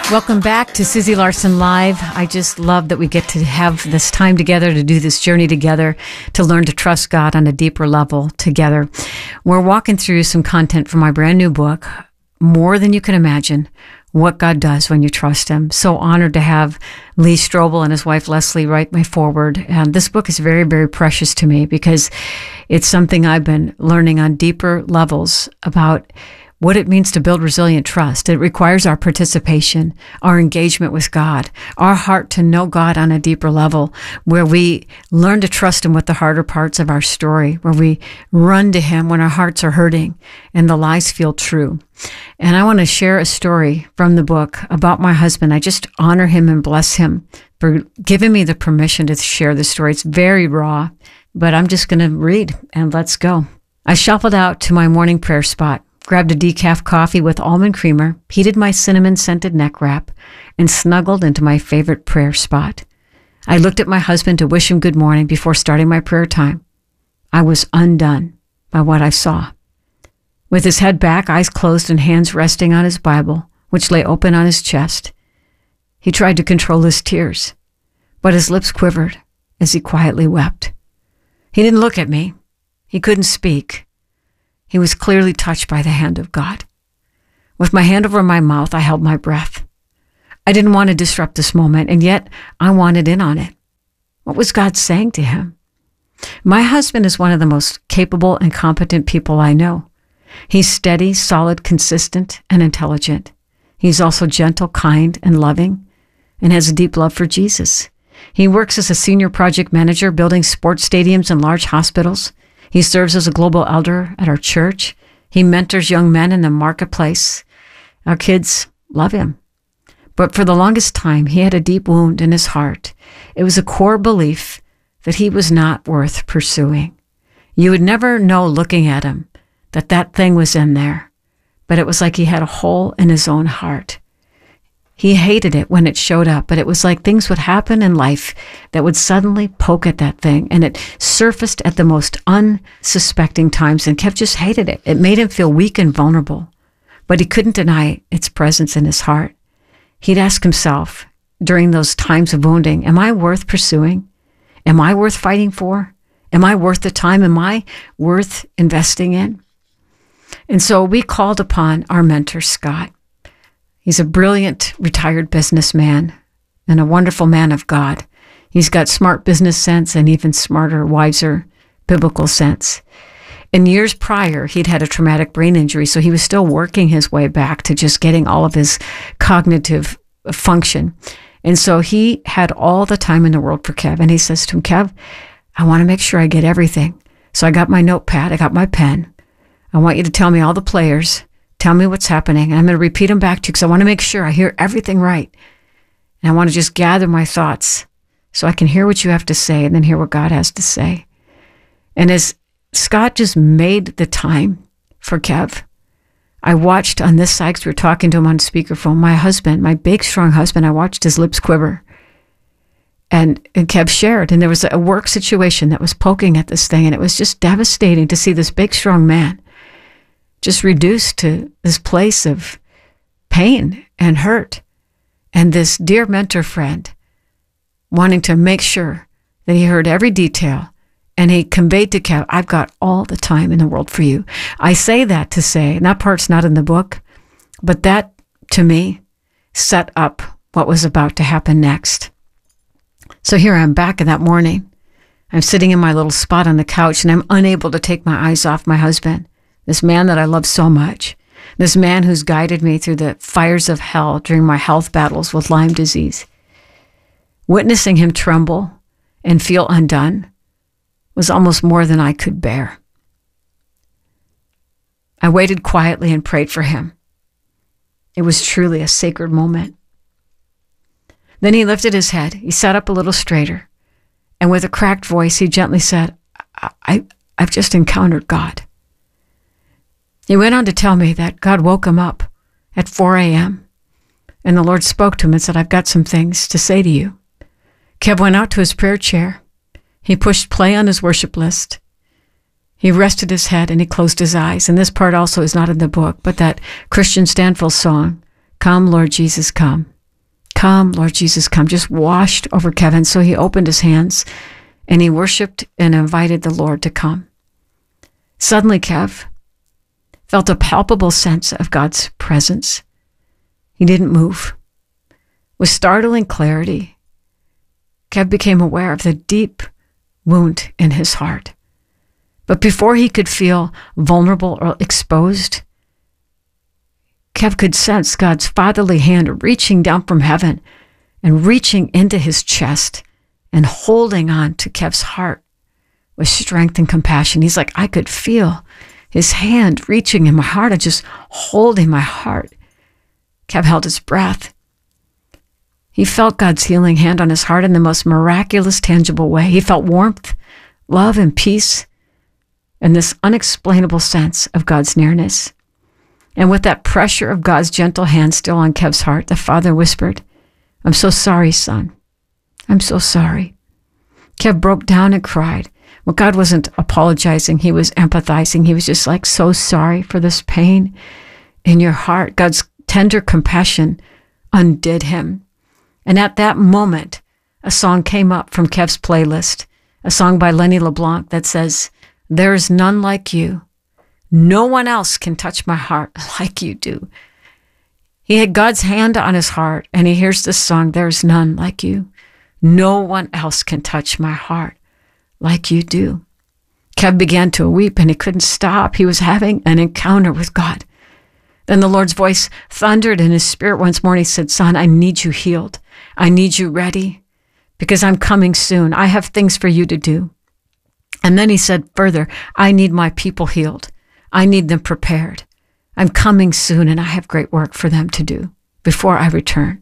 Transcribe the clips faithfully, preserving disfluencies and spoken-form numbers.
Welcome back to Susie Larson Live. I just love that we get to have this time together, to do this journey together, to learn to trust God on a deeper level together. We're walking through some content from my brand new book, More Than You Can Imagine, What God Does When You Trust Him. So honored to have Lee Strobel and his wife Leslie write my foreword. And this book is very, very precious to me because it's something I've been learning on deeper levels about what it means to build resilient trust. It requires our participation, our engagement with God, our heart to know God on a deeper level, where we learn to trust Him with the harder parts of our story, where we run to Him when our hearts are hurting and the lies feel true. And I want to share a story from the book about my husband. I just honor him and bless him for giving me the permission to share the story. It's very raw, but I'm just going to read and let's go. I shuffled out to my morning prayer spot, grabbed a decaf coffee with almond creamer, heated my cinnamon-scented neck wrap, and snuggled into my favorite prayer spot. I looked at my husband to wish him good morning before starting my prayer time. I was undone by what I saw. With his head back, eyes closed, and hands resting on his Bible, which lay open on his chest, he tried to control his tears, but his lips quivered as he quietly wept. He didn't look at me. He couldn't speak. He was clearly touched by the hand of God. With my hand over my mouth, I held my breath. I didn't want to disrupt this moment, and yet I wanted in on it. What was God saying to him? My husband is one of the most capable and competent people I know. He's steady, solid, consistent, and intelligent. He's also gentle, kind, and loving, and has a deep love for Jesus. He works as a senior project manager, building sports stadiums and large hospitals. He serves as a global elder at our church. He mentors young men in the marketplace. Our kids love him. But for the longest time, he had a deep wound in his heart. It was a core belief that he was not worth pursuing. You would never know looking at him that that thing was in there, but it was like he had a hole in his own heart. He hated it when it showed up, but it was like things would happen in life that would suddenly poke at that thing, and it surfaced at the most unsuspecting times, and Kev just hated it. It made him feel weak and vulnerable, but he couldn't deny its presence in his heart. He'd ask himself during those times of wounding, am I worth pursuing? Am I worth fighting for? Am I worth the time? Am I worth investing in? And so we called upon our mentor, Scott. He's a brilliant retired businessman and a wonderful man of God. He's got smart business sense and even smarter, wiser biblical sense. In years prior, he'd had a traumatic brain injury, so he was still working his way back to just getting all of his cognitive function. And so he had all the time in the world for Kev. And he says to him, Kev, I want to make sure I get everything. So I got my notepad, I got my pen. I want you to tell me all the players. Tell me what's happening. And I'm going to repeat them back to you because I want to make sure I hear everything right. And I want to just gather my thoughts so I can hear what you have to say and then hear what God has to say. And as Scott just made the time for Kev, I watched on this side, because we were talking to him on speakerphone, my husband, my big, strong husband, I watched his lips quiver. And, and Kev shared, and there was a work situation that was poking at this thing, and it was just devastating to see this big, strong man just reduced to this place of pain and hurt. And this dear mentor friend wanting to make sure that he heard every detail, and he conveyed to Kev, I've got all the time in the world for you. I say that to say, and that part's not in the book, but that, to me, set up what was about to happen next. So here I'm back in that morning. I'm sitting in my little spot on the couch, and I'm unable to take my eyes off my husband. This man that I love so much, this man who's guided me through the fires of hell during my health battles with Lyme disease. Witnessing him tremble and feel undone was almost more than I could bear. I waited quietly and prayed for him. It was truly a sacred moment. Then he lifted his head, he sat up a little straighter, and with a cracked voice, he gently said, I, I, I've just encountered God. He went on to tell me that God woke him up at four a.m. and the Lord spoke to him and said, I've got some things to say to you. Kev went out to his prayer chair. He pushed play on his worship list. He rested his head and he closed his eyes. And this part also is not in the book, but that Christian Stanfill song, Come, Lord Jesus, come. Come, Lord Jesus, come, just washed over Kevin. So he opened his hands and he worshiped and invited the Lord to come. Suddenly, Kev felt a palpable sense of God's presence. He didn't move. With startling clarity, Kev became aware of the deep wound in his heart. But before he could feel vulnerable or exposed, Kev could sense God's fatherly hand reaching down from heaven and reaching into his chest and holding on to Kev's heart with strength and compassion. He's like, I could feel his hand reaching in my heart and just holding my heart. Kev held his breath. He felt God's healing hand on his heart in the most miraculous, tangible way. He felt warmth, love, and peace, and this unexplainable sense of God's nearness. And with that pressure of God's gentle hand still on Kev's heart, the father whispered, I'm so sorry, son. I'm so sorry. Kev broke down and cried. Well, God wasn't apologizing. He was empathizing. He was just like, so sorry for this pain in your heart. God's tender compassion undid him. And at that moment, a song came up from Kev's playlist, a song by Lenny LeBlanc that says, there is none like you. No one else can touch my heart like you do. He had God's hand on his heart, and he hears this song, there is none like you. No one else can touch my heart like you do. Kev began to weep, and he couldn't stop. He was having an encounter with God. Then the Lord's voice thundered in his spirit once more, and he said, son, I need you healed. I need you ready, because I'm coming soon. I have things for you to do. And then he said further, I need my people healed. I need them prepared. I'm coming soon, and I have great work for them to do before I return.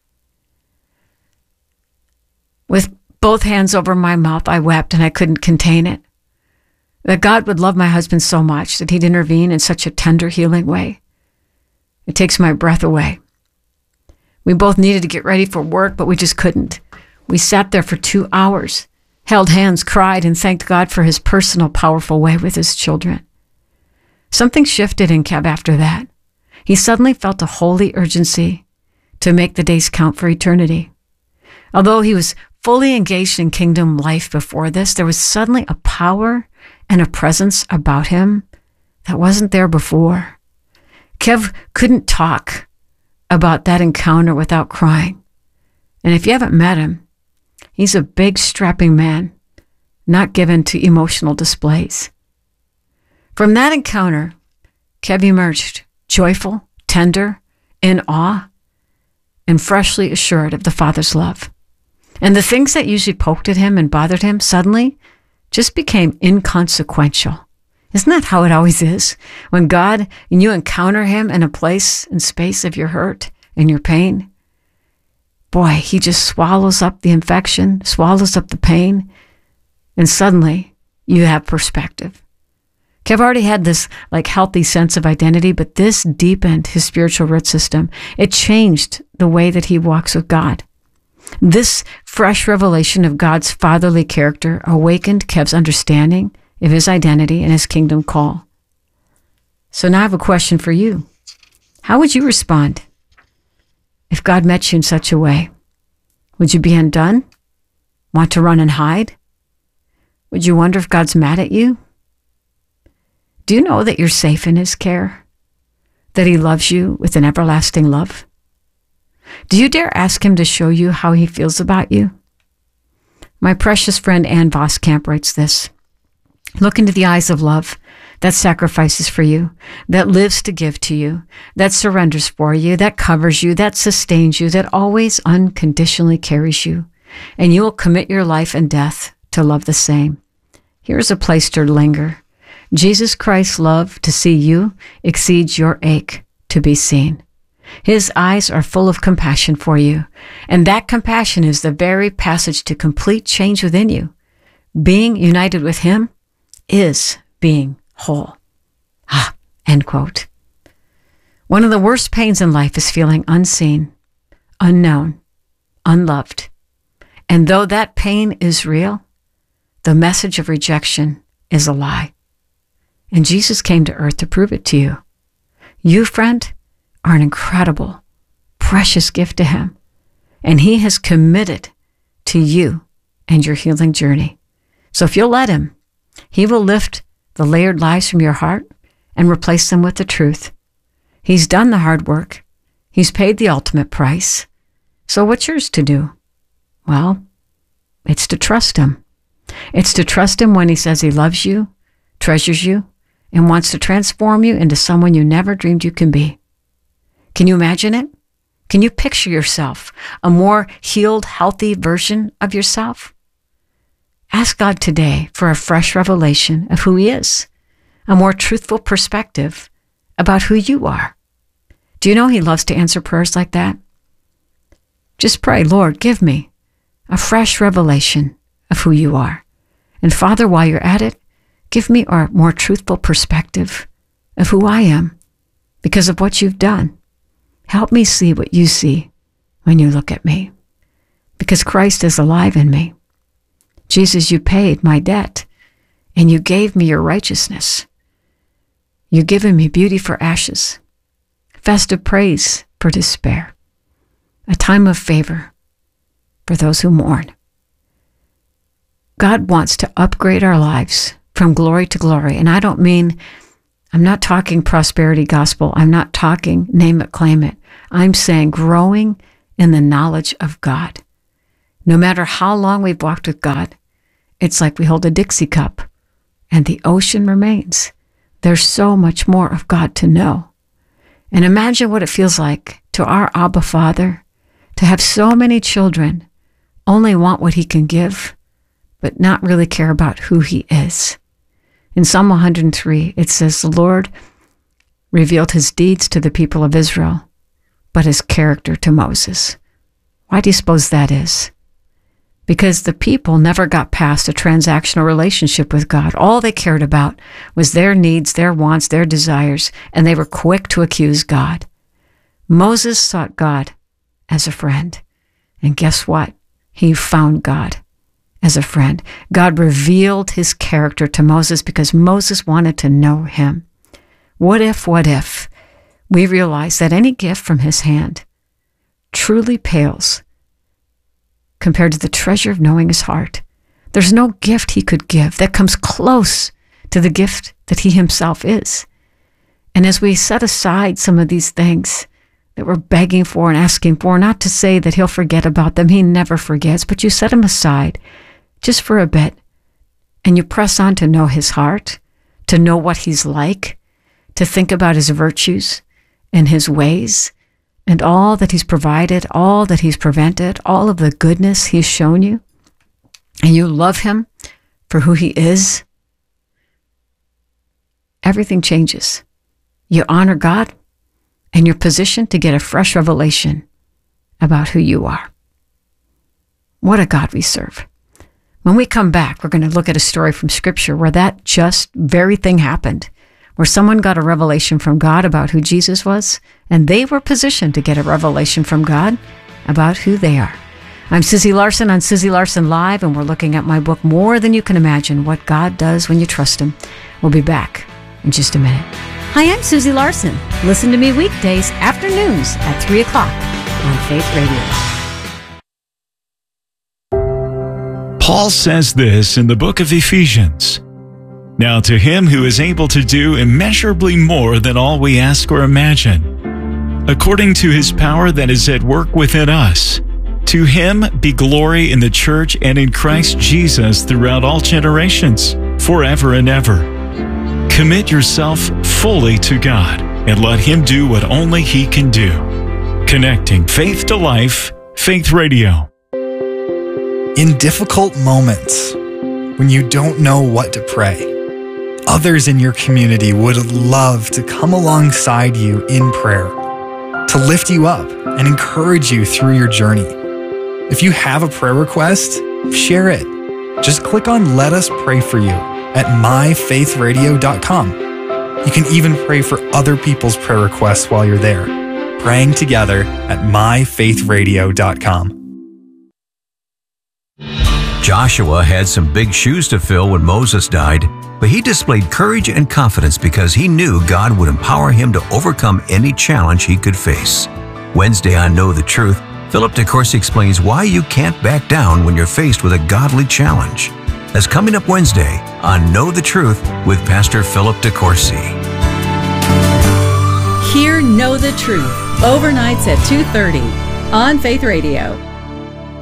With both hands over my mouth, I wept, and I couldn't contain it. That God would love my husband so much that he'd intervene in such a tender, healing way. It takes my breath away. We both needed to get ready for work, but we just couldn't. We sat there for two hours, held hands, cried, and thanked God for his personal, powerful way with his children. Something shifted in Kev after that. He suddenly felt a holy urgency to make the days count for eternity. Although he was fully engaged in kingdom life before this, there was suddenly a power and a presence about him that wasn't there before. Kev couldn't talk about that encounter without crying. And if you haven't met him, he's a big, strapping man, not given to emotional displays. From that encounter, Kev emerged joyful, tender, in awe, and freshly assured of the Father's love. And the things that usually poked at him and bothered him suddenly just became inconsequential. Isn't that how it always is? When God and you encounter him in a place and space of your hurt and your pain, boy, he just swallows up the infection, swallows up the pain, and suddenly you have perspective. Kev already had this like healthy sense of identity, but this deepened his spiritual root system. It changed the way that he walks with God. This fresh revelation of God's fatherly character awakened Kev's understanding of his identity and his kingdom call. So now I have a question for you. How would you respond if God met you in such a way? Would you be undone? Want to run and hide? Would you wonder if God's mad at you? Do you know that you're safe in his care? That he loves you with an everlasting love? Do you dare ask him to show you how he feels about you? My precious friend Ann Voskamp writes this. Look into the eyes of love that sacrifices for you, that lives to give to you, that surrenders for you, that covers you, that sustains you, that always unconditionally carries you, and you will commit your life and death to love the same. Here's a place to linger. Jesus Christ's love to see you exceeds your ache to be seen. His eyes are full of compassion for you, and that compassion is the very passage to complete change within you. Being united with him is being whole. Ah, end quote. One of the worst pains in life is feeling unseen, unknown, unloved. And though that pain is real, the message of rejection is a lie. And Jesus came to earth to prove it to you. You, friend, are an incredible, precious gift to him. and he has committed to you and your healing journey. So if you'll let him, he will lift the layered lies from your heart and replace them with the truth. He's done the hard work. He's paid the ultimate price. So what's yours to do? Well, it's to trust him. It's to trust him when he says he loves you, treasures you, and wants to transform you into someone you never dreamed you can be. Can you imagine it? Can you picture yourself a more healed, healthy version of yourself? Ask God today for a fresh revelation of who he is, a more truthful perspective about who you are. Do you know he loves to answer prayers like that? Just pray, Lord, give me a fresh revelation of who you are. And Father, while you're at it, give me a more truthful perspective of who I am because of what you've done. Help me see what you see when you look at me, because Christ is alive in me. Jesus, you paid my debt, and you gave me your righteousness. You've given me beauty for ashes, festive praise for despair, a time of favor for those who mourn. God wants to upgrade our lives from glory to glory, and I don't mean, I'm not talking prosperity gospel. I'm not talking name it, claim it. I'm saying growing in the knowledge of God. No matter how long we've walked with God, it's like we hold a Dixie cup and the ocean remains. There's so much more of God to know. And imagine what it feels like to our Abba Father to have so many children only want what he can give, but not really care about who he is. In Psalm one hundred three, it says, the Lord revealed his deeds to the people of Israel, but his character to Moses. Why do you suppose that is? Because the people never got past a transactional relationship with God. All they cared about was their needs, their wants, their desires, and they were quick to accuse God. Moses sought God as a friend, and guess what? He found God as a friend. God revealed his character to Moses because Moses wanted to know him. What if, what if we realize that any gift from his hand truly pales compared to the treasure of knowing his heart? There's no gift he could give that comes close to the gift that he himself is. And as we set aside some of these things that we're begging for and asking for, not to say that he'll forget about them, he never forgets, but you set them aside just for a bit, and you press on to know his heart, to know what he's like, to think about his virtues and his ways, and all that he's provided, all that he's prevented, all of the goodness he's shown you, and you love him for who he is, everything changes. You honor God, and you're positioned to get a fresh revelation about who you are. What a God we serve. When we come back, we're going to look at a story from Scripture where that just very thing happened, where someone got a revelation from God about who Jesus was, and they were positioned to get a revelation from God about who they are. I'm Susie Larson on Susie Larson Live, and we're looking at my book, More Than You Can Imagine, What God Does When You Trust Him. We'll be back in just a minute. Hi, I'm Susie Larson. Listen to me weekdays, afternoons at three o'clock on Faith Radio. Paul says this in the book of Ephesians. Now to him who is able to do immeasurably more than all we ask or imagine, according to his power that is at work within us, to him be glory in the church and in Christ Jesus throughout all generations, forever and ever. Commit yourself fully to God and let him do what only he can do. Connecting faith to life, Faith Radio. In difficult moments, when you don't know what to pray, others in your community would love to come alongside you in prayer, to lift you up and encourage you through your journey. If you have a prayer request, share it. Just click on Let Us Pray For You at my faith radio dot com. You can even pray for other people's prayer requests while you're there, praying together at my faith radio dot com. Joshua had some big shoes to fill when Moses died, but he displayed courage and confidence because he knew God would empower him to overcome any challenge he could face. Wednesday on Know the Truth, Philip DeCourcy explains why you can't back down when you're faced with a godly challenge. That's coming up Wednesday on Know the Truth with Pastor Philip DeCourcy. Hear Know the Truth, overnights at two thirty on Faith Radio.